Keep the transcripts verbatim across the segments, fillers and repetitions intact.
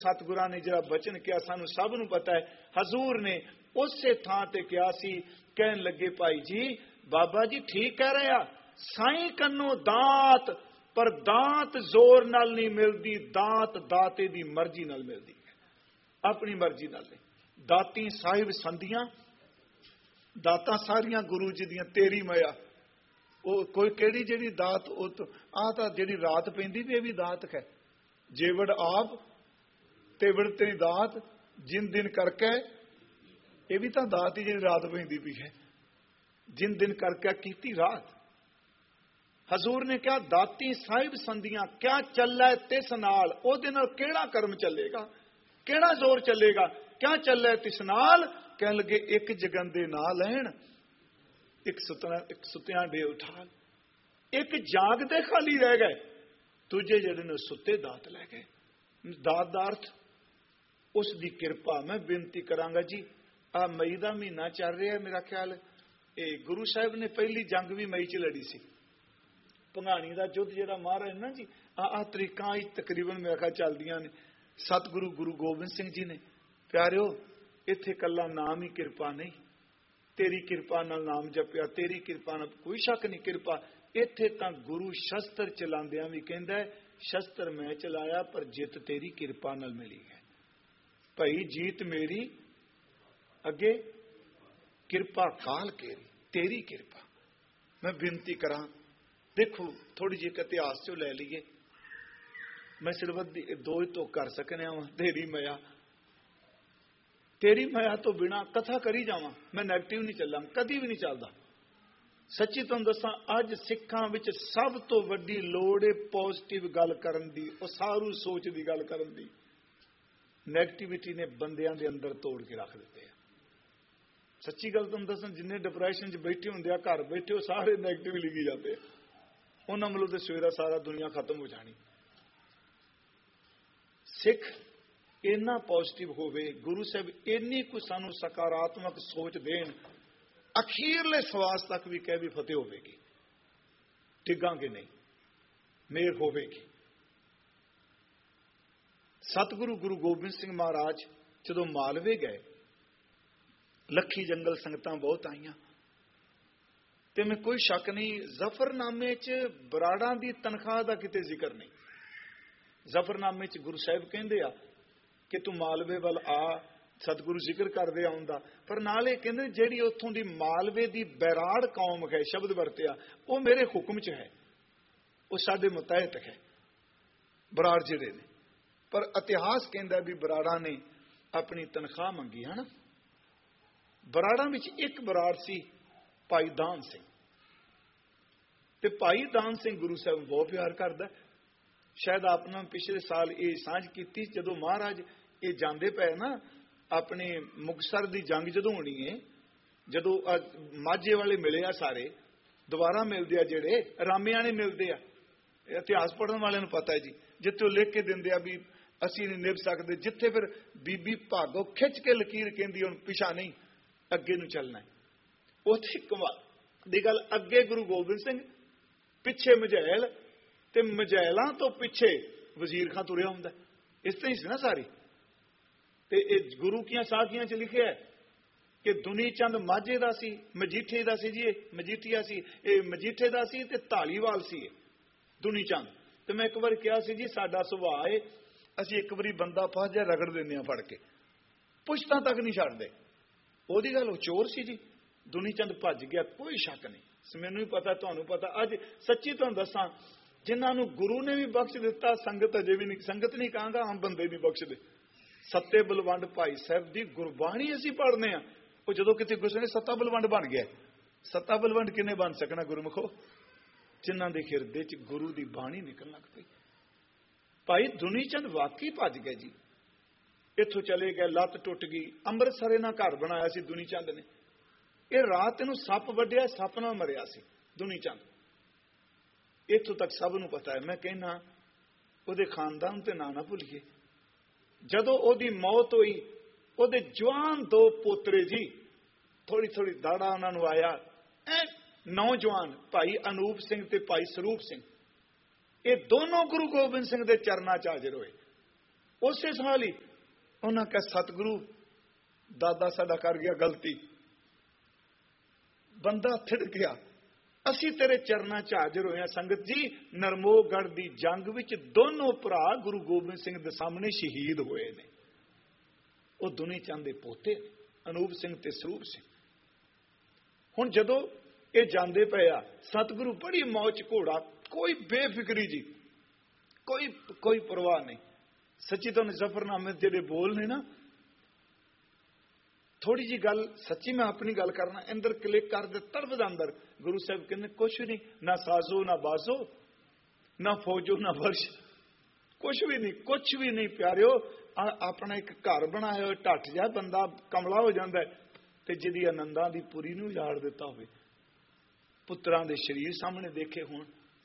सतगुरां ने जिहड़ा बचन किया सानू सब नूं पता है। हजूर ने उसे थां ते किया सी, कहन लगे भाई जी बाबा जी ठीक कह रहे आ, साईं कन्नों दात, पर दात जोर नाल नहीं मिलदी, दात दाते दी मर्जी नाल मिलदी है, अपनी मर्जी नाल नहीं। दाती साहिब संधियां, दातां सारियां गुरु जी दियां तेरी मया। ਉਹ ਕੋਈ ਕਿਹੜੀ ਜਿਹੜੀ ਦਾਤ ਉਹ ਆ ਤਾਂ ਜਿਹੜੀ ਰਾਤ ਪੈਂਦੀ ਵੀ ਇਹ ਵੀ ਦਾਤ ਹੈ। ਜੇਵੜ ਆਪ ਤੇਵੜ ਤੇਰੀ ਦਾਤ ਜਿਨ ਦਿਨ ਕਰਕੇ, ਇਹ ਵੀ ਤਾਂ ਦਾਤ ਹੀ ਜਿਹੜੀ ਰਾਤ ਪੈਂਦੀ ਪਈ ਹੈ। ਜਿਨ ਦਿਨ ਕਰਕੇ ਕੀਤੀ ਰਾਤ। ਹਜ਼ੂਰ ਨੇ ਕਿਹਾ ਦਾਤੀ ਸਾਹਿਬ ਸੰਧੀਆਂ ਕਿਆ ਚੱਲੇ ਤਿਸ ਨਾਲ, ਉਹਦੇ ਨਾਲ ਕਿਹੜਾ ਕਰਮ ਚੱਲੇਗਾ, ਕਿਹੜਾ ਜ਼ੋਰ ਚੱਲੇਗਾ, ਕਿਆ ਚੱਲੇ ਤਿਸ ਨਾਲ। ਕਹਿਣ ਲੱਗੇ ਇੱਕ ਜਗੰਦੇ ਨਾ ਲੈਣ, ਇੱਕ ਸੁਤਿਆਂ ਇੱਕ ਸੁੱਤਿਆਂ ਦੇ ਉਠਾ, ਇੱਕ ਜਾਗਦੇ ਖਾਲੀ ਰਹਿ ਗਏ, ਦੂਜੇ ਜਿਹੜੇ ਨੇ ਸੁੱਤੇ ਦਾਤ ਲੈ ਗਏ। ਦਾਤ ਦਾ ਅਰਥ ਉਸ ਦੀ ਕਿਰਪਾ। ਮੈਂ ਬੇਨਤੀ ਕਰਾਂਗਾ ਜੀ, ਆ ਮਈ ਦਾ ਮਹੀਨਾ ਚੱਲ ਰਿਹਾ, ਮੇਰਾ ਖਿਆਲ ਇਹ ਗੁਰੂ ਸਾਹਿਬ ਨੇ ਪਹਿਲੀ ਜੰਗ ਵੀ ਮਈ ਚ ਲੜੀ ਸੀ। ਭੰਗਾਣੀ ਦਾ ਯੁੱਧ ਜਿਹੜਾ ਮਹਾਰਾਜ ਨਾ ਜੀ, ਆ ਆ ਤਰੀਕਾਂ ਹੀ ਤਕਰੀਬਨ ਮੇਰਾ ਖਿਆਲ ਚੱਲਦੀਆਂ ਨੇ। ਸਤਿਗੁਰੂ ਗੁਰੂ ਗੋਬਿੰਦ ਸਿੰਘ ਜੀ ਨੇ, ਪਿਆਰਿਓ ਇੱਥੇ ਕੱਲਾ ਨਾਮ ਹੀ ਕਿਰਪਾ ਨਹੀਂ, ਤੇਰੀ ਕਿਰਪਾ ਨਾਲ ਨਾਮ ਜਪਿਆ, ਤੇਰੀ ਕਿਰਪਾ ਨਾਲ ਕੋਈ ਸ਼ੱਕ ਨਹੀਂ ਕਿਰਪਾ। ਇੱਥੇ ਤਾਂ ਗੁਰੂ ਸ਼ਸਤਰ ਚਲਾਉਂਦਿਆਂ ਵੀ ਕਹਿੰਦਾ ਸ਼ਸਤਰ ਮੈਂ ਚਲਾਇਆ ਪਰ ਜਿੱਤ ਤੇਰੀ ਕਿਰਪਾ ਨਾਲ ਮਿਲੀ ਹੈ। ਭਾਈ ਜੀਤ ਮੇਰੀ ਅੱਗੇ ਕਿਰਪਾ ਕਾਲ ਕੇਰੀ, ਤੇਰੀ ਕਿਰਪਾ। ਮੈਂ ਬੇਨਤੀ ਕਰਾਂ, ਦੇਖੋ ਥੋੜੀ ਜਿਹੀ ਇਤਿਹਾਸ ਚੋਂ ਲੈ ਲਈਏ। ਮੈਂ ਸਿਰਫ ਦੋ ਹੀ ਤੋਂ ਕਰ ਸਕਣਿਆ ਵਾਂ। ਤੇਰੀ ਮਾਇਆ, ਤੇਰੀ ਮਾਇਆ ਤੋਂ ਬਿਨਾ ਕਥਾ ਕਰੀ ਜਾਵਾਂ ਮੈਂ ਨੈਗੇਟਿਵ ਨਹੀਂ ਚੱਲਾਂ, ਕਦੀ ਵੀ ਨਹੀਂ ਚੱਲਦਾ। ਸੱਚੀ ਤੁਹਾਨੂੰ ਦੱਸਾਂ, ਅੱਜ ਸਿੱਖਾਂ ਵਿੱਚ ਸਭ ਤੋਂ ਵੱਡੀ ਲੋੜ ਹੈ ਪੋਜ਼ਿਟਿਵ ਗੱਲ ਕਰਨ ਦੀ, ਉਹ ਸਾਰੂ ਸੋਚ ਦੀ ਗੱਲ ਕਰਨ ਦੀ। ਨੈਗੇਟਿਵਿਟੀ ਨੇ ਬੰਦਿਆਂ ਦੇ ਅੰਦਰ ਤੋੜ ਕੇ ਰੱਖ ਦਿੱਤੇ ਆ। ਸੱਚੀ ਗੱਲ ਤੁਹਾਨੂੰ ਦੱਸਾਂ, ਜਿੰਨੇ ਡਿਪਰੈਸ਼ਨ 'ਚ ਬੈਠੇ ਹੁੰਦੇ ਆ, ਘਰ ਬੈਠੇ, ਉਹ ਸਾਰੇ ਨੈਗੇਟਿਵ ਲਿਖੀ ਜਾਂਦੇ ਆ। ਉਹਨਾਂ ਵੱਲੋਂ ਤੇ ਸਵੇਰਾ ਸਾਰਾ ਦੁਨੀਆ ਖਤਮ ਹੋ ਜਾਣੀ। ਸਿੱਖ ਇੰਨਾ ਪੋਜ਼ਿਟਿਵ ਹੋਵੇ, ਗੁਰੂ ਸਾਹਿਬ ਇੰਨੀ ਕੁ ਸਾਨੂੰ ਸਕਾਰਾਤਮਕ ਸੋਚ ਦੇਣ, ਅਖੀਰਲੇ ਸਵਾਸ ਤੱਕ ਵੀ ਕਹਿ ਵੀ ਫਤਿਹ ਹੋਵੇਗੀ, ਡਿੱਗਾਂਗੇ ਨਹੀਂ, ਮਿਹਰ ਹੋਵੇਗੀ। ਸਤਿਗੁਰੂ ਗੁਰੂ ਗੋਬਿੰਦ ਸਿੰਘ ਮਹਾਰਾਜ ਜਦੋਂ ਮਾਲਵੇ ਗਏ, ਲੱਖੀ ਜੰਗਲ ਸੰਗਤਾਂ ਬਹੁਤ ਆਈਆਂ, ਤੇ ਮੈਂ ਕੋਈ ਸ਼ੱਕ ਨਹੀਂ ਜ਼ਫਰਨਾਮੇ 'ਚ ਬਰਾੜਾਂ ਦੀ ਤਨਖਾਹ ਦਾ ਕਿਤੇ ਜ਼ਿਕਰ ਨਹੀਂ। ਜ਼ਫਰਨਾਮੇ 'ਚ ਗੁਰੂ ਸਾਹਿਬ ਕਹਿੰਦੇ ਆ ਕਿ ਤੂੰ ਮਾਲਵੇ ਵੱਲ ਆ, ਸਤਿਗੁਰੂ ਜ਼ਿਕਰ ਕਰਦੇ ਆਉਣ ਦਾ, ਪਰ ਨਾਲ ਇਹ ਕਹਿੰਦੇ ਜਿਹੜੀ ਉੱਥੋਂ ਦੀ ਮਾਲਵੇ ਦੀ ਬੈਰਾੜ ਕੌਮ ਹੈ, ਸ਼ਬਦ ਵਰਤਿਆ, ਉਹ ਮੇਰੇ ਹੁਕਮ 'ਚ ਹੈ, ਉਹ ਸਾਡੇ ਮੁਤਹਿਤ ਹੈ, ਬਰਾੜ ਜਿਹੜੇ ਨੇ। ਪਰ ਇਤਿਹਾਸ ਕਹਿੰਦਾ ਵੀ ਬਰਾੜਾਂ ਨੇ ਆਪਣੀ ਤਨਖਾਹ ਮੰਗੀ ਹੈ ਨਾ। ਬਰਾੜਾਂ ਵਿੱਚ ਇੱਕ ਬਰਾੜ ਸੀ ਭਾਈ ਦਾਨ ਸਿੰਘ, ਤੇ ਭਾਈ ਦਾਨ ਸਿੰਘ ਗੁਰੂ ਸਾਹਿਬ ਨੂੰ ਬਹੁਤ ਪਿਆਰ ਕਰਦਾ। ਸ਼ਾਇਦ ਆਪਣਾ ਪਿਛਲੇ ਸਾਲ ਇਹ ਸਾਂਝ ਕੀਤੀ, ਜਦੋਂ ਮਹਾਰਾਜ ਇਹ ਜਾਂਦੇ ਪਏ ਨਾ ਆਪਣੇ ਮੁਕਤਸਰ ਦੀ ਜੰਗ ਜਦੋਂ ਹੋਣੀ ਹੈ, ਜਦੋਂ ਮਾਝੇ ਵਾਲੇ ਮਿਲੇ ਆ ਸਾਰੇ, ਦੁਬਾਰਾ ਮਿਲਦੇ ਆ ਜਿਹੜੇ ਰਾਮਿਆਂ ਨੇ ਮਿਲਦੇ ਆ, ਇਤਿਹਾਸ ਪੜ੍ਹਨ ਵਾਲਿਆਂ ਨੂੰ ਪਤਾ ਹੈ ਜੀ। ਜਿੱਥੇ ਉਹ ਲਿਖ ਕੇ ਦਿੰਦੇ ਆ ਵੀ ਅਸੀਂ ਨਹੀਂ ਨਿਭ ਸਕਦੇ, ਜਿੱਥੇ ਫਿਰ ਬੀਬੀ ਭਾਗੋ ਖਿੱਚ ਕੇ ਲਕੀਰ ਕਹਿੰਦੀ ਹੁਣ ਪਿਛਾ ਨਹੀਂ ਅੱਗੇ ਨੂੰ ਚੱਲਣਾ, ਉੱਥੇ ਕਮਾਲ ਦੀ ਗੱਲ, ਅੱਗੇ ਗੁਰੂ ਗੋਬਿੰਦ ਸਿੰਘ, ਪਿੱਛੇ ਮਝੈਲ, ਤੇ ਮਝੈਲਾਂ ਤੋਂ ਪਿੱਛੇ ਵਜ਼ੀਰ ਖਾਂ ਤੁਰਿਆ ਹੁੰਦਾ। ਇਸ ਤਰ੍ਹਾਂ ਹੀ ਸੀ ਨਾ ਸਾਰੀ। ਤੇ ਇਹ ਗੁਰੂ ਕੀਆਂ ਸਾਖੀਆਂ 'ਚ ਲਿਖਿਆ ਕਿ ਦੁਨੀ ਚੰਦ ਮਾਝੇ ਦਾ ਸੀ, ਮਜੀਠੇ ਦਾ ਸੀ ਜੀ, ਇਹ ਮਜੀਠੀਆ ਸੀ, ਇਹ ਮਜੀਠੇ ਦਾ ਸੀ, ਤੇ ਧਾਲੀਵਾਲ ਸੀ ਇਹ ਦੁਨੀ ਚੰਦ। ਤੇ ਮੈਂ ਇੱਕ ਵਾਰ ਕਿਹਾ ਸੀ ਜੀ, ਸਾਡਾ ਸੁਭਾਅ ਹੈ, ਅਸੀਂ ਇੱਕ ਵਾਰੀ ਬੰਦਾ ਫਸ ਜਾ ਰਗੜ ਦਿੰਦੇ ਹਾਂ ਫੜ ਕੇ, ਪੁੱਛਤਾਂ ਤੱਕ ਨਹੀਂ ਛੱਡਦੇ। ਉਹਦੀ ਗੱਲ ਉਹ ਚੋਰ ਸੀ ਜੀ, ਦੁਨੀ ਚੰਦ ਭੱਜ ਗਿਆ, ਕੋਈ ਸ਼ੱਕ ਨਹੀਂ। ਮੈਨੂੰ ਵੀ ਪਤਾ, ਤੁਹਾਨੂੰ ਪਤਾ। ਅੱਜ ਸੱਚੀ ਤੁਹਾਨੂੰ ਦੱਸਾਂ, ਜਿਨ੍ਹਾਂ ਨੂੰ ਗੁਰੂ ਨੇ ਵੀ ਬਖਸ਼ ਦਿੱਤਾ, ਸੰਗਤ ਅਜੇ ਵੀ ਨਹੀਂ, ਸੰਗਤ ਨਹੀਂ ਕਹਾਂਗਾ, ਆਮ ਬੰਦੇ ਨਹੀਂ ਬਖਸ਼ਦੇ। ਸੱਤੇ ਬਲਵੰਡ ਭਾਈ ਸਾਹਿਬ ਦੀ ਗੁਰਬਾਣੀ ਅਸੀਂ ਪੜ੍ਹਨੇ ਆ, ਉਹ ਜਦੋਂ ਕਿਤੇ ਗੁੱਸੇ ਨੇ ਸੱਤਾ ਬਲਵੰਡ ਬਣ ਗਿਆ। ਸੱਤਾ ਬਲਵੰਡ ਕਿੰਨੇ ਬਣ ਸਕਣਾ ਗੁਰਮੁਖੋ? ਜਿਨ੍ਹਾਂ ਦੇ ਹਿਰਦੇ 'ਚ ਗੁਰੂ ਦੀ ਬਾਣੀ ਨਿਕਲਣ ਲੱਗ ਪਈ। ਭਾਈ ਦੁਨੀ ਚੰਦ ਵਾਕਈ ਭੱਜ ਗਏ ਜੀ, ਇੱਥੋਂ ਚਲੇ ਗਏ, ਲੱਤ ਟੁੱਟ ਗਈ। ਅੰਮ੍ਰਿਤਸਰ ਇਹਨਾਂ ਘਰ ਬਣਾਇਆ ਸੀ ਦੁਨੀ ਚੰਦ ਨੇ। ਇਹ ਰਾਤ ਇਹਨੂੰ ਸੱਪ ਵੱਢਿਆ, ਸੱਪ ਨਾਲ ਮਰਿਆ ਸੀ ਦੁਨੀ ਚੰਦ। ਇੱਥੋਂ ਤੱਕ ਸਭ ਨੂੰ ਪਤਾ ਹੈ। ਮੈਂ ਕਹਿਣਾ ਉਹਦੇ ਖਾਨਦਾਨ ਤੇ ਨਾ ਨਾ ਭੁੱਲੀਏ। ਜਦੋਂ ਉਹਦੀ ਮੌਤ ਹੋਈ, ਉਹਦੇ ਜਵਾਨ ਦੋ ਪੋਤਰੇ ਜੀ, ਥੋੜੀ ਥੋੜੀ ਦਾੜਾ ਉਹਨਾਂ ਨੂੰ ਆਇਆ, ਨੌਜਵਾਨ ਭਾਈ ਅਨੂਪ ਸਿੰਘ ਤੇ ਭਾਈ ਸਰੂਪ ਸਿੰਘ, ਇਹ ਦੋਨੋਂ ਗੁਰੂ ਗੋਬਿੰਦ ਸਿੰਘ ਦੇ ਚਰਨਾਂ 'ਚ ਹਾਜ਼ਰ ਹੋਏ। उसे साल ही उन्हें कहा सतगुरु दादा साडा कर गया गलती, बंदा थिड़ गया, असी तेरे चरणों च हाजिर होए। संगत जी नरमोहगढ़ की जंग विच दोनों भरा गुरु गोबिंद सिंह के सामने शहीद होए ने। वो दुनी चंद दे पोते अनूप सिंह ते सरूप सिंह। हुण जदों ये जांदे पे आ सतगुरु बड़ी मौज घोड़ा, कोई बेफिक्री जी, कोई कोई परवाह नहीं। सच्ची तुहानूं जफरनामे जेडे बोल ने ना, थोड़ी जी गल सच्ची मैं अपनी गल करना अंदर क्लिक कर दे तरफ अंदर गुरु साहब कहते कुछ भी नहीं, ना साजो ना बाजो ना फौजो ना वर्ष, कुछ भी नहीं, कुछ भी नहीं प्यारिओ। अपना एक घर बनाया हो ढट जाए बंदा कमला हो जाता है, तो जिहदी आनंदां दी पूरी नूं उजाड़ दिता होवे, पुत्रां दे शरीर सामने देखे होण,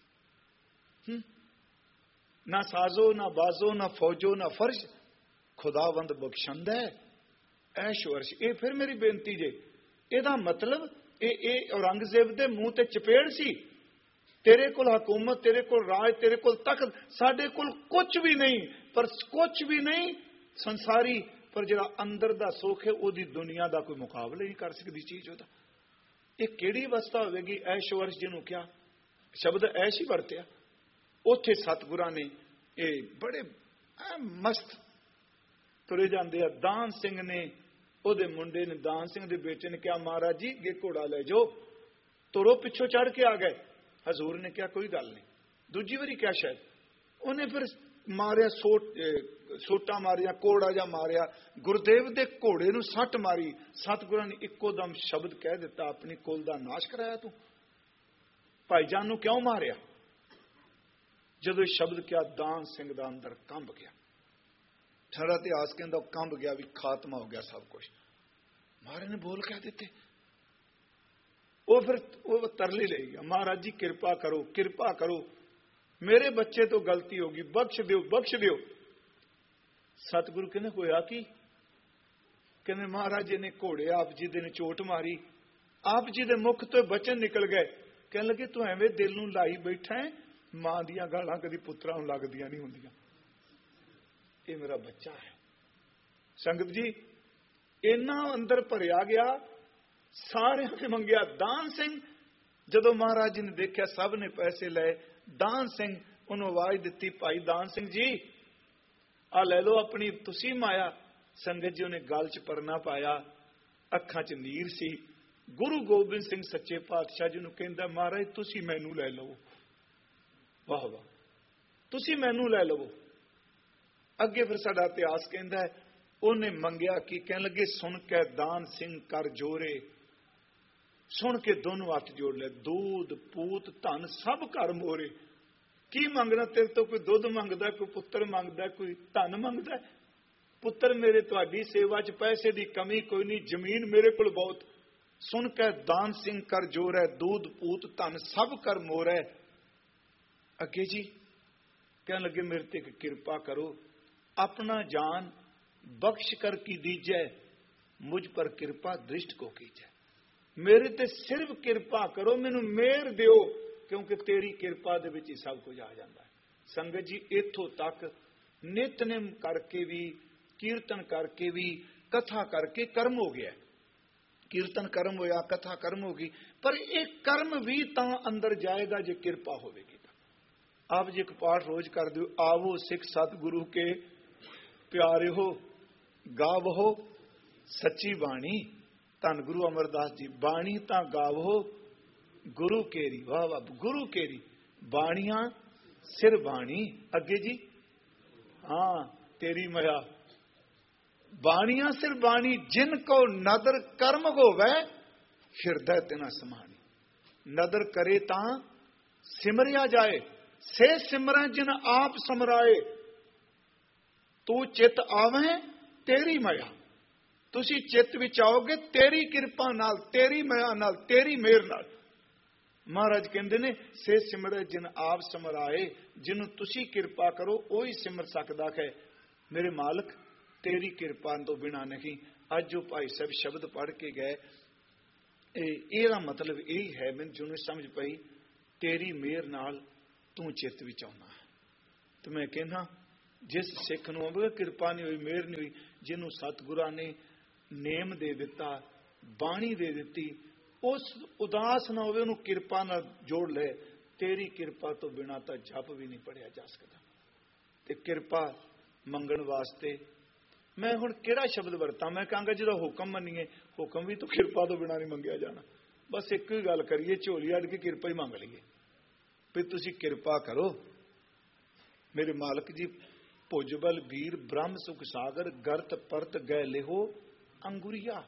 ना साजो ना बाजो ना फौजो ना फर्श, खुदावंद बख्शंदा है ऐश वर्ष। ये फिर मेरी बेनती जे, एदा मतलब ए ए औरंगजेब दे मुंह ते चपेड़ सी, तेरे कोल हुकूमत, तेरे कोल राज, तेरे कोल तख्त, साडे कोल कुछ भी नहीं, पर कुछ भी नहीं संसारी, पर जिहड़ा अंदर दा सुख है ओदी दुनिया दा कोई मुकाबला नहीं कर सकदी चीज ओदा। ये किहड़ी अवस्था होवेगी ऐश वर्ष जिन्हों क्या शब्द ऐश ही वरतिया। उत्थे सतगुरां ने ये बड़े मस्त तुरे जाते हैं। दान सिंह ने ओदे मुंडे ने दान सिंह दे बेटे ने कहा महाराज जी गे घोड़ा ले जाओ, तुरो पिछों चढ़ के आ गए। हजूर ने कहा कोई गल नहीं। दूजी बारी क्या शायद उन्हें फिर मारिया सोट सोटा मारिया, कोड़ा जा मारिया, गुरुदेव दे घोड़े नूं सट मारी। सतगुरां ने इक्को दम शब्द कह दिता अपनी कुल दा नाश कराया तू, भाईजान नूं क्यों मारिया? जदों शब्द क्या दान सिंह दा अंदर कंब गया, ठहरा इतिहास कहता कंब गया भी खात्मा हो गया सब कुछ। महाराज ने बोल कह देते, वो फिर वो तरले ले गया महाराज जी कृपा करो कृपा करो, मेरे बच्चे तो गलती होगी, बख्श दियो बख्श दियो। सतगुरु कहने होया कि कहने महाराज जी ने घोड़े आप जी ने चोट मारी, आप जी दे मुख तो बचन निकल गए। कहने लगे तू एवें दिल नूं लाई बैठा है, मां दियां गालां कदी पुत्रां नूं लगदियां नहीं हुंदियां, ये मेरा बच्चा है। संगत जी इन्ना अंदर भरिया गया, सारे ने मंगया। दान सिंह जदों महाराज जी ने देखा सब ने पैसे ले, दान सिंह उन्होंने आवाज दी भाई दान सिंह जी आ ले लो अपनी तुसी माया। संगत जी उन्हें गल च परना पाया, अखां च नीर सी। गुरु गोबिंद सिंह सच्चे पातशाह जी नूं कहंदा महाराज तुसी मैनू ले लो, वाह वाह तुसी मैनू ले लो। अगे फिर साडा इतिहास कहता है उन्हें मंगया कि कह लगे सुन के दान सिंह कर जोरे, सुन के दोनों हाथ जोड़ ले, दूध पूत धन सब घर मोरे। की मंगना तेरे तो? कोई दुध मंगदा, कोई पुत्र मंगदा, कोई धन मंगदा। पुत्र मेरे तुहाडी सेवा च पैसे की कमी कोई नहीं, जमीन मेरे कोल बहुत। सुन के दान सिंह कर जोर है, दूध पूत धन सब कर मोर है। अगे जी कह लगे मेरे ते कृपा करो, अपना जान बख्श कर की दीजै, मुझ पर कृपा दृष्ट को कीजै। मेरे ते सिर्फ कृपा करो, मैनू मेहर दियो, क्योंकि तेरी कृपा दे विच ही सब कुछ आ जाता है। संगत जी इथों तक नितनेम करके भी, कीर्तन करके भी, कथा करके कर्म हो गया। कीर्तन कर्म होया, कथा कर्म होगी, पर एक कर्म भी तां अंदर जाएगा जे कृपा होगी। आप जी एक पाठ रोज कर दो, आवो सिख सतगुरु के प्यारे हो, गावो सच्ची बाणी। धन गुरु अमरदास जी बाणी तां गावो गुरु केरी, वाह वाह गुरु केरी बाणियां सिर बाणी। अगे जी हाँ तेरी मया बाणियां सिर बाणी, जिनको नदर कर्म होवे हिरदय तिना समानी। नदर करे तां सिमरिया जाए, से सिमरन जिन आप समराए। तू चित आवे तेरी मया, तुसी चित विच आओगे तेरी कृपा नाल, तेरी मया नाल, तेरी मेहर नाल। महाराज कहते ने से सिमरे जिन आप समराए, जिन्हों तुसी कृपा करो वही सिमर सकता है। मेरे मालक तेरी कृपा तो बिना नहीं। अज जो भाई साहब शब्द पढ़ के गए, ਇਹਦਾ मतलब यही है, मैं जिन्होंने समझ पाई तेरी मेहर नाल तू चित विच आउंदा है। तो मैं कहना जिस सिख नूं किरपा नहीं हुई, मेहर नहीं हुई, जिन्हों सतगुरां ने नेम दे दिता, बाणी दे दिती, उस उदास ना होवे, उन्होंने किरपा नाल जोड़ ले। तेरी किरपा तो बिना तो जप भी नहीं पढ़िया जा सकता। ते किरपा मंगण वास्ते मैं हुण किहड़ा शब्द वरतां? मैं कहांगा जिहदा हुक्म मन्नीए, हुक्म भी तो किरपा तो बिना नहीं मंगिया जाना। बस एक ही गल करिए, झोली अड़ के किरपा ही मंग लईए भी तुसीं किरपा करो मेरे मालक जी। भुजबल वीर ब्रह्म सुख सागर, गर्त परत गए लेहो अंगुरिया।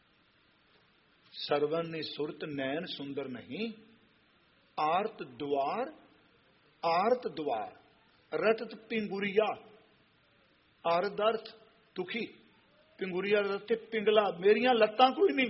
सरवन ने सुरत नैन सुंदर नहीं, आरत द्वार आरत द्वार रटत पिंगुरिया। आरत अर्थ दुखी, पिंगुरिया अर्थ पिंगला। मेरिया लत्तां कोई नहीं,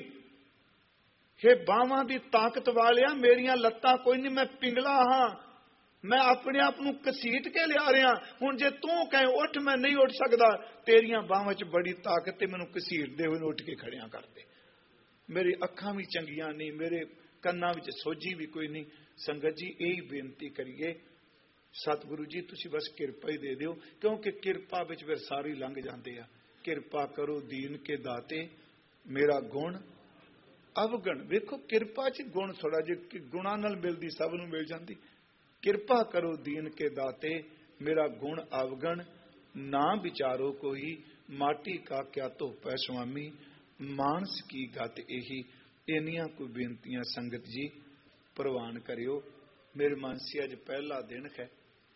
हे बावां दी ताकत वालिया मेरिया लत्तां कोई नहीं, मैं पिंगला हाँ, मैं अपने आप नूं घसीट के लिया रहा। हुण जे तू कहे उठ, मैं नहीं उठ सकता, तेरिया बावां च बड़ी ताकत है, मैनूं घसीटदे होए उठ के खड़िया कर दे। मेरी अखां भी चंगियां नहीं, मेरे कन्नां विच सोझी भी कोई नहीं। संगत जी यही बेनती करिए, सतगुरु जी तुसीं बस किरपा ही दे दिओ, क्योंकि किरपा विच फिर सारी लंघ जाते आ। किरपा करो दीन के दाते, मेरा गुण अवगण। वेखो किरपा च गुण थोड़ा जे गुणा नाल मिलदी सब नूं मिल जाती। किरपा करो दीन के दाते, मेरा गुण अवगण। ना विचारो कोई, माटी का क्या धोपै स्वामी, मानस की गत यही। इन्नियां कोई बेनतियां संगत जी प्रवान करियो। मेरे मन से अज पहला दिन है,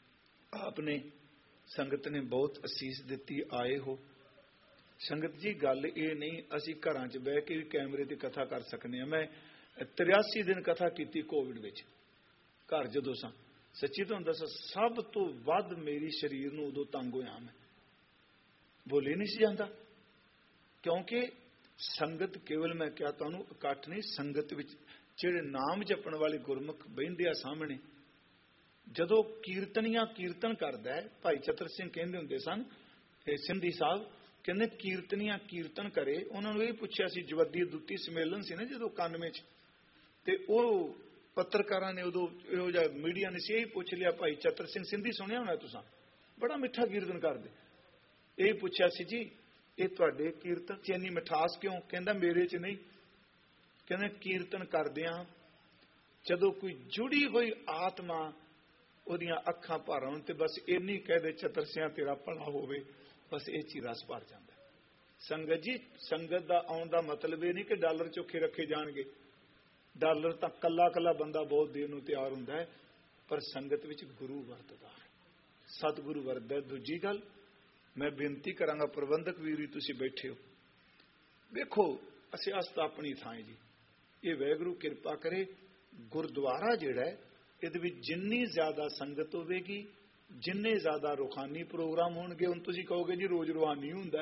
आपने संगत ने बहुत असीस दी, आए हो। संगत जी गल ये नहीं असी घरां च बह के भी कैमरे की कथा कर सकने। मैं तिरासी दिन कथा की कोविड विच, घर जदों सा सच्ची तुहानूं दसां सब तो वध मेरी शरीर नूं उदों तंग होया। मैं बोले नहीं सी जांदा, क्योंकि संगत केवल मैं क्या तुहानूं इकट्ठ नहीं, संगत विच जिहड़े नाम जपण वाले गुरमुख बहिंदे आ सामने, जदों कीर्तनिया कीर्तन करदा है, भाई चतर सिंह कहंदे हुंदे सन सिंधी साहब, कहंदे कीर्तनिया कीर्तन करे। उन्हां नूं इह पुछिआ सी, जवद्दी दुत्ती सम्मेलन सी ना जदों कानवे च, ते ओह पत्रकारां ने उदों इहो जिहा मीडिया ने सी यही पुछ लिया, भाई चतर सिंह सिंधी सुनिया होना तुसां, बड़ा मिठा कीर्तन करदे। यही पुछिआ सी जी ये तुहाडे कीर्तन च इन्नी मिठास क्यों? कहंदा मेरे च नहीं, कहंदे कीर्तन करदिआं जदों कोई जुड़ी हुई आत्मा ਉਹਦੀਆਂ ਅੱਖਾਂ ਭਰ ਆਉਣ ਤੇ बस ਇੰਨੀ ਕਹਿ ਦੇ ਚਤਰ ਸਿਆਂ ਤੇਰਾ ਭਲਾ ਹੋਵੇ, बस ਇਹ ਚ ਹੀ ਰਸ ਭਰ ਜਾਂਦਾ। ਸੰਗਤ ਜੀ ਸੰਗਤ ਦਾ ਆਉਣ ਦਾ ਮਤਲਬ ਇਹ ਨਹੀਂ ਕਿ ਡਾਲਰ ਚੋਖੇ ਰੱਖੇ ਜਾਣਗੇ। ਡਾਲਰ ਤਾਂ ਕੱਲਾ ਕੱਲਾ ਬੰਦਾ ਬਹੁਤ ਦੇਣ ਨੂੰ ਤਿਆਰ ਹੁੰਦਾ ਹੈ, ਪਰ ਸੰਗਤ ਵਿੱਚ ਗੁਰੂ ਵਰਤਦਾ ਹੈ, ਸਤਿਗੁਰੂ ਵਰਤਦਾ। ਦੂਜੀ ਗੱਲ ਮੈਂ ਬੇਨਤੀ ਕਰਾਂਗਾ, ਪ੍ਰਬੰਧਕ ਵੀਰ ਵੀ ਤੁਸੀਂ ਬੈਠੇ ਹੋ, ਵੇਖੋ ਅਸੀਂ ਅਸਤ ਆਪਣੀ ਥਾਂ ਜੀ, ਇਹ ਵਾਹਿਗੁਰੂ ਕਿਰਪਾ ਕਰੇ ਗੁਰਦੁਆਰਾ ਜਿਹੜਾ ਹੈ ਇਹਦੇ ਵਿੱਚ ਜਿੰਨੀ ਜ਼ਿਆਦਾ ਸੰਗਤ ਹੋਵੇਗੀ, ਜਿੰਨੇ ਜ਼ਿਆਦਾ ਰੂਹਾਨੀ ਪ੍ਰੋਗਰਾਮ ਹੋਣਗੇ। ਹੁਣ ਤੁਸੀਂ ਕਹੋਗੇ ਜੀ ਰੋਜ਼ ਰੂਹਾਨੀ ਹੁੰਦਾ,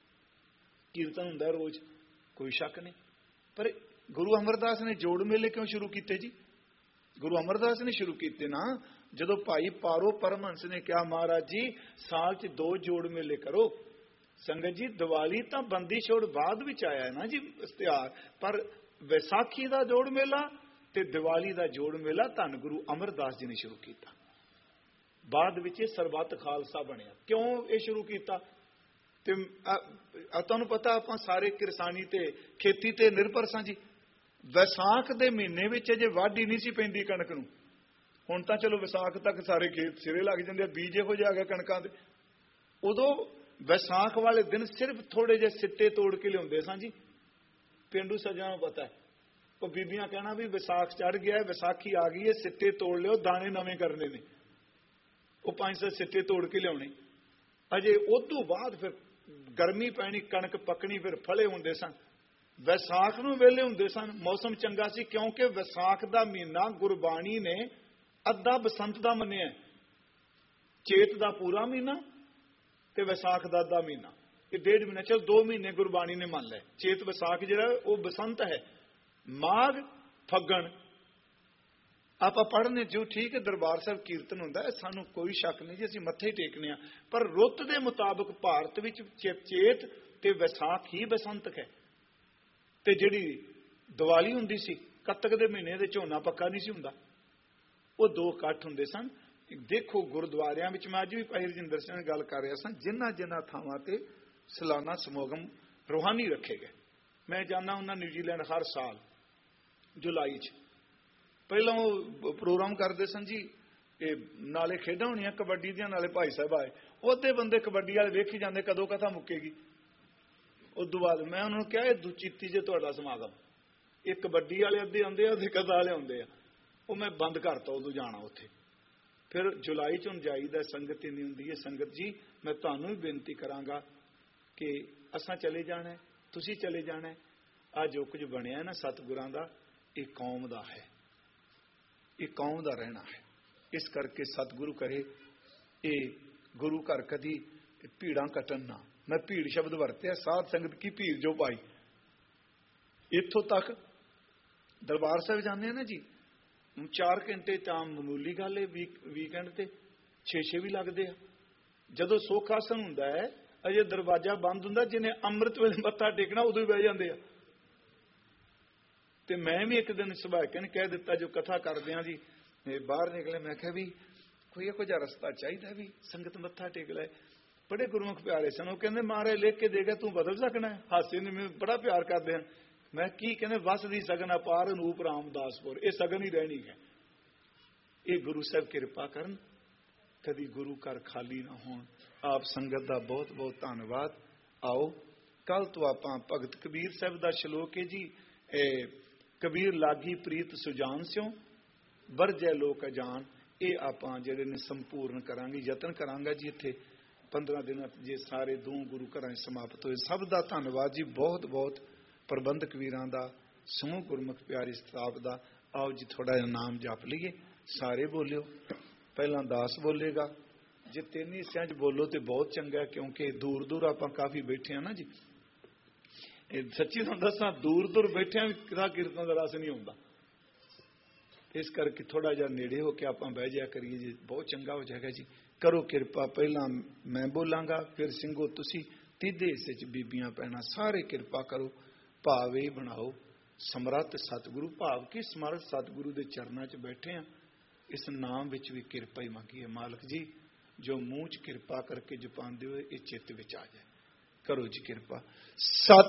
ਕੀਰਤਨ ਹੁੰਦਾ ਰੋਜ਼, ਕੋਈ ਸ਼ੱਕ ਨਹੀਂ, ਪਰ ਗੁਰੂ ਅਮਰਦਾਸ ਨੇ ਜੋੜ ਮੇਲੇ ਕਿਉਂ ਸ਼ੁਰੂ ਕੀਤੇ ਜੀ? ਗੁਰੂ ਅਮਰਦਾਸ ਨੇ ਸ਼ੁਰੂ ਕੀਤੇ ਨਾ, ਜਦੋਂ ਭਾਈ ਪਾਰੋ ਪਰਮਹੰਸ ਨੇ ਕਿਹਾ ਮਹਾਰਾਜ ਜੀ ਸਾਲ 'ਚ ਦੋ ਜੋੜ ਮੇਲੇ ਕਰੋ। ਸੰਗਤ ਜੀ ਦੀਵਾਲੀ ਤਾਂ ਬੰਦੀ ਛੋੜ ਬਾਅਦ ਵਿੱਚ ਆਇਆ ਨਾ ਜੀ ਇਸ਼ਤਿਹਾਰ, ਪਰ ਵਿਸਾਖੀ ਦਾ ਜੋੜ ਮੇਲਾ ਤੇ ਦੀਵਾਲੀ ਦਾ ਜੋੜ ਮੇਲਾ ਧੰਨ ਗੁਰੂ ਅਮਰਦਾਸ ਜੀ ਨੇ ਸ਼ੁਰੂ ਕੀਤਾ। ਬਾਅਦ ਵਿੱਚ ਇਹ ਸਰਬੱਤ ਖਾਲਸਾ ਬਣਿਆ। ਕਿਉਂ ਇਹ ਸ਼ੁਰੂ ਕੀਤਾ? ਤੇ ਤੁਹਾਨੂੰ ਪਤਾ ਆਪਾਂ ਸਾਰੇ ਕਿਰਸਾਨੀ ਤੇ ਖੇਤੀ ਤੇ ਨਿਰਭਰ ਸਾਂ ਜੀ। ਵਿਸਾਖ ਦੇ ਮਹੀਨੇ ਵਿੱਚ ਅਜੇ ਵਾਢੀ ਨਹੀਂ ਸੀ ਪੈਂਦੀ ਕਣਕ ਨੂੰ, ਹੁਣ ਤਾਂ ਚਲੋ ਵਿਸਾਖ ਤੱਕ ਸਾਰੇ ਖੇਤ ਸਿਰੇ ਲੱਗ ਜਾਂਦੇ ਆ, ਬੀਜ ਇਹੋ ਜਿਹਾ ਆ ਗਿਆ ਕਣਕਾਂ ਦੇ। ਉਦੋਂ ਵਿਸਾਖ ਵਾਲੇ ਦਿਨ ਸਿਰਫ ਥੋੜੇ ਜਿਹੇ ਸਿੱਟੇ ਤੋੜ ਕੇ ਲਿਆਉਂਦੇ ਸਾਂ ਜੀ। ਪੇਂਡੂ ਸੱਜਣਾਂ ਨੂੰ ਪਤਾ ਹੈ, ਉਹ ਬੀਬੀਆਂ ਕਹਿਣਾ ਵੀ ਵਿਸਾਖ ਚੜ ਗਿਆ, ਵਿਸਾਖੀ ਆ ਗਈ ਹੈ, ਸਿੱਟੇ ਤੋੜ ਲਿਓ, ਦਾਣੇ ਨਵੇਂ ਕਰਨੇ ਨੇ। ਉਹ ਪੰਜ ਸੌ ਸਿੱਟੇ ਤੋੜ ਕੇ ਲਿਆਉਣੇ। ਅਜੇ ਉਦੋਂ ਬਾਅਦ ਫਿਰ ਗਰਮੀ ਪੈਣੀ, ਕਣਕ ਪੱਕਣੀ, ਫਿਰ ਫਲੇ ਹੁੰਦੇ ਸਨ। ਵਿਸਾਖ ਨੂੰ ਵੇਲੇ ਹੁੰਦੇ ਸਨ, ਮੌਸਮ ਚੰਗਾ ਸੀ, ਕਿਉਂਕਿ ਵਿਸਾਖ ਦਾ ਮਹੀਨਾ ਗੁਰਬਾਣੀ ਨੇ ਅੱਧਾ ਬਸੰਤ ਦਾ ਮੰਨਿਆ। ਚੇਤ ਦਾ ਪੂਰਾ ਮਹੀਨਾ ਤੇ ਵਿਸਾਖ ਦਾ ਅੱਧਾ ਮਹੀਨਾ, ਇਹ ਡੇਢ ਮਹੀਨਾ, ਚਲ ਦੋ ਮਹੀਨੇ ਗੁਰਬਾਣੀ ਨੇ ਮੰਨ ਲਏ। ਚੇਤ ਵਿਸਾਖ ਜਿਹੜਾ ਉਹ ਬਸੰਤ ਹੈ। ਮਾਘ ਫੱਗਣ ਆਪਾਂ ਪੜ੍ਹਨੇ ਜੋ ਠੀਕ ਹੈ, ਦਰਬਾਰ ਸਾਹਿਬ ਕੀਰਤਨ ਹੁੰਦਾ ਹੈ, ਸਾਨੂੰ ਕੋਈ ਸ਼ੱਕ ਨਹੀਂ ਜੀ, ਅਸੀਂ ਮੱਥੇ ਹੀ ਟੇਕਨੇ ਆ। ਪਰ ਰੁੱਤ ਦੇ ਮੁਤਾਬਕ ਭਾਰਤ ਵਿੱਚ ਚੇਤ ਤੇ ਵਿਸਾਖ ਹੀ ਬਸੰਤ ਹੈ। ਤੇ ਜਿਹੜੀ ਦੀਵਾਲੀ ਹੁੰਦੀ ਸੀ ਕੱਤਕ ਦੇ ਮਹੀਨੇ ਦੇ, ਝੋਨਾ ਪੱਕਾ ਨਹੀਂ ਸੀ ਹੁੰਦਾ, ਉਹ ਦੋ ਇਕੱਠ ਹੁੰਦੇ ਸਨ। ਦੇਖੋ ਗੁਰਦੁਆਰਿਆਂ ਵਿੱਚ, ਮੈਂ ਅੱਜ ਵੀ ਭਾਈ ਰਜਿੰਦਰ ਸਿੰਘ ਨਾਲ ਗੱਲ ਕਰ ਰਿਹਾ ਸਾਂ, ਜਿਨ੍ਹਾਂ ਜਿਨ੍ਹਾਂ ਥਾਵਾਂ ਤੇ ਸਾਲਾਨਾ ਸਮਾਗਮ ਰੂਹਾਨੀ ਰੱਖੇ ਗਏ। ਮੈਂ ਜਾਂਦਾ ਉਹਨਾਂ ਨਿਊਜ਼ੀਲੈਂਡ ਹਰ ਸਾਲ ਜੁਲਾਈ 'ਚ। ਪਹਿਲਾਂ ਉਹ ਪ੍ਰੋਗਰਾਮ ਕਰਦੇ ਸਨ ਜੀ, ਇਹ ਨਾਲੇ ਖੇਡਾਂ ਹੋਣੀਆਂ ਕਬੱਡੀ ਦੀਆਂ, ਨਾਲੇ ਭਾਈ ਸਾਹਿਬ ਆਏ। ਉਹਦੇ ਬੰਦੇ ਕਬੱਡੀ ਵਾਲੇ ਵੇਖੀ ਜਾਂਦੇ ਕਦੋਂ ਕਥਾ ਮੁੱਕੇਗੀ। ਉਸ ਤੋਂ ਬਾਅਦ ਮੈਂ ਉਹਨਾਂ ਨੂੰ ਕਿਹਾ, ਇਹ ਦੁਚਿੱਤੀ ਜੇ ਤੁਹਾਡਾ ਸਮਾਗਮ, ਇਹ ਕਬੱਡੀ ਵਾਲੇ ਅੱਧੇ ਆਉਂਦੇ ਆ, ਅੱਧੇ ਕਥਾ ਵਾਲੇ ਆਉਂਦੇ ਆ। ਉਹ ਮੈਂ ਬੰਦ ਕਰਤਾ ਉਦੋਂ ਜਾਣਾ ਉੱਥੇ। ਫਿਰ ਜੁਲਾਈ 'ਚ ਹੁਣ ਜਾਈਦਾ, ਸੰਗਤ ਇੰਨੀ ਹੁੰਦੀ ਹੈ। ਸੰਗਤ ਜੀ ਮੈਂ ਤੁਹਾਨੂੰ ਵੀ ਬੇਨਤੀ ਕਰਾਂਗਾ ਕਿ ਅਸਾਂ ਚਲੇ ਜਾਣਾ, ਤੁਸੀਂ ਚਲੇ ਜਾਣਾ। ਆ ਜੋ ਕੁਝ ਬਣਿਆ ਨਾ ਸਤਿਗੁਰਾਂ ਦਾ, ਇਹ ਕੌਮ ਦਾ ਹੈ, ਇਹ ਕੌਮ ਦਾ ਰਹਿਣਾ ਹੈ। ਇਸ ਕਰਕੇ ਸਤਿਗੁਰੂ ਕਰੇ ਇਹ ਗੁਰੂ ਘਰ ਕਦੀ ਭੀੜਾਂ ਕੱਟਣ ਨਾ। ਮੈਂ ਭੀੜ ਸ਼ਬਦ ਵਰਤਿਆ, ਸਾਧ ਸੰਗਤ ਕੀ ਭੀੜ ਜੋ ਪਾਈ। ਇੱਥੋਂ ਤੱਕ ਦਰਬਾਰ ਸਾਹਿਬ ਜਾਂਦੇ ਆ ਨਾ ਜੀ, ਚਾਰ ਘੰਟੇ ਤਾਂ ਮਾਮੂਲੀ ਗੱਲ ਹੈ, ਵੀਕਐਂਡ ਤੇ ਛੇ ਛੇ ਵੀ ਲੱਗਦੇ ਆ। ਜਦੋਂ ਸੁੱਖ ਆਸਣ ਹੁੰਦਾ ਹੈ, ਅਜੇ ਦਰਵਾਜ਼ਾ ਬੰਦ ਹੁੰਦਾ, ਜਿਹਨੇ ਅੰਮ੍ਰਿਤ ਵੇਲੇ ਮੱਥਾ ਟੇਕਣਾ ਉਦੋਂ ਹੀ ਬਹਿ ਜਾਂਦੇ ਆ। ਤੇ ਮੈਂ ਵੀ ਇੱਕ ਦਿਨ ਸੁਭਾਅ ਨੇ ਕਹਿ ਦਿੱਤਾ, ਜੋ ਕਥਾ ਕਰਦੇ ਆ ਜੀ, ਬਾਹਰ ਨਿਕਲੇ, ਮੈਂ ਕਿਹਾ ਵੀ ਕੋਈ ਇਹੋ ਜਿਹਾ ਰਸਤਾ ਚਾਹੀਦਾ ਵੀ ਸੰਗਤ ਮੱਥਾ ਟੇਕ ਲੈ। ਬੜੇ ਗੁਰਮੁਖ ਪਿਆਰੇ ਸਨ, ਉਹ ਕਹਿੰਦੇ ਮਹਾਰਾਜ ਲਿਖ ਕੇ ਦੇ ਗਿਆ, ਤੂੰ ਬਦਲ ਸਕਣਾ ਹੈ। ਹਾਸੇ ਨੇ ਮੈਨੂੰ ਬੜਾ ਪਿਆਰ ਕਰਦੇ ਹਨ। ਮੈਂ ਕੀ ਕਹਿੰਦੇ, ਵਸ ਦੀ ਸਗਨ ਅਪਾਰ ਅਨੂਪ ਰਾਮਦਾਸਪੁਰ, ਇਹ ਸਗਨ ਹੀ ਰਹਿਣੀ ਹੈ। ਇਹ ਗੁਰੂ ਸਾਹਿਬ ਕਿਰਪਾ ਕਰਨ, ਕਦੀ ਗੁਰੂ ਘਰ ਖਾਲੀ ਨਾ ਹੋਣ। ਆਪ ਸੰਗਤ ਦਾ ਬਹੁਤ ਬਹੁਤ ਧੰਨਵਾਦ। ਆਓ ਕੱਲ ਤੋਂ ਆਪਾਂ ਭਗਤ ਕਬੀਰ ਸਾਹਿਬ ਦਾ ਸ਼ਲੋਕ ਹੈ ਜੀ, ਕਬੀਰ ਲਾਗੀ ਪ੍ਰੀਤ ਸੁਜਾਨ ਸਿਓ ਵਰਜੈ ਲੋਕ ਅਜਾਨ। ਇਹ ਆਪਾਂ ਜਿਹੜੇ ਨੇ ਸੰਪੂਰਨ ਕਰਾਂਗੇ, ਯਤਨ ਕਰਾਂਗਾ ਜੀ। ਇੱਥੇ ਪੰਦਰਾਂ ਦਿਨਾਂ ਜੇ ਸਾਰੇ ਦੋ ਗੁਰੂ ਘਰਾਂ ਸਮਾਪਤ ਹੋਏ। ਸਭ ਦਾ ਧੰਨਵਾਦ ਜੀ, ਬਹੁਤ ਬਹੁਤ ਪ੍ਰਬੰਧਕ ਵੀਰਾਂ ਦਾ, ਸਮੂਹ ਗੁਰਮੁਖ ਪਿਆਰੀ ਸਤਾਫ ਦਾ। ਆਓ ਜੀ ਥੋੜਾ ਜਿਹਾ ਨਾਮ ਜਪ ਲਈਏ, ਸਾਰੇ ਬੋਲਿਓ। ਪਹਿਲਾਂ ਦਾਸ ਬੋਲੇਗਾ, ਜੇ ਤਿੰਨ ਹਿੱਸਿਆਂ 'ਚ ਬੋਲੋ ਤੇ ਬਹੁਤ ਚੰਗਾ, ਕਿਉਂਕਿ ਦੂਰ ਦੂਰ ਆਪਾਂ ਕਾਫੀ ਬੈਠੇ ਹਾਂ ਨਾ ਜੀ। ਇਹ ਸੱਚੀ ਤੁਹਾਨੂੰ ਦੱਸਾਂ, ਦੂਰ ਦੂਰ ਬੈਠਿਆਂ ਵੀ ਕਿਹਦਾ ਕੀਰਤਨ ਦਾ ਰਸ ਨਹੀਂ ਆਉਂਦਾ। ਇਸ ਕਰਕੇ ਥੋੜਾ ਜਿਹਾ ਨੇੜੇ ਹੋ ਕੇ ਆਪਾਂ ਬਹਿ ਜਾਇਆ ਕਰੀਏ ਜੀ, ਬਹੁਤ ਚੰਗਾ ਹੋ ਜਾਏਗਾ ਜੀ। ਕਰੋ ਕਿਰਪਾ, ਪਹਿਲਾਂ ਮੈਂ ਬੋਲਾਂਗਾ, ਫਿਰ ਸਿੰਘੋ ਤੁਸੀਂ, ਤੀਜੇ ਹਿੱਸੇ 'ਚ ਬੀਬੀਆਂ ਪੈਣਾ। ਸਾਰੇ ਕਿਰਪਾ ਕਰੋ, ਭਾਵ ਇਹ ਬਣਾਓ, ਸਮਰੱਥ ਸਤਿਗੁਰੂ, ਭਾਵ ਕਿ ਸਮਰੱਥ ਸਤਿਗੁਰੂ ਦੇ ਚਰਨਾਂ 'ਚ ਬੈਠੇ ਆ। ਇਸ ਨਾਮ ਵਿੱਚ ਵੀ ਕਿਰਪਾ ਹੀ ਮੰਗੀਏ। ਮਾਲਕ ਜੀ, ਜੋ ਮੂੰਹ 'ਚ ਕਿਰਪਾ ਕਰਕੇ ਜਪਾਉਂਦੇ ਹੋਏ, ਇਹ ਚਿੱਤ ਵਿੱਚ ਆ ਜਾਏ। ਕਰੋ ਜੀ ਕਿਰਪਾ। ਸਤ